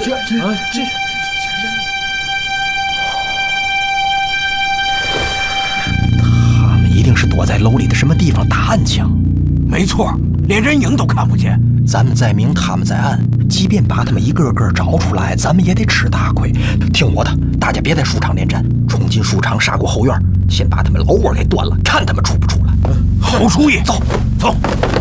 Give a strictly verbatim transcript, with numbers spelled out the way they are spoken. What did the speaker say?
这这这。 一定是躲在楼里的什么地方打暗枪， 没错，连人影都看不见。 咱们在明，他们在暗，即便把他们一个个找出来，咱们也得吃大亏。听我的，大家别在树场恋战，冲进树场，杀过后院，先把他们老窝给端了，看他们出不出来。 好主意， 走走。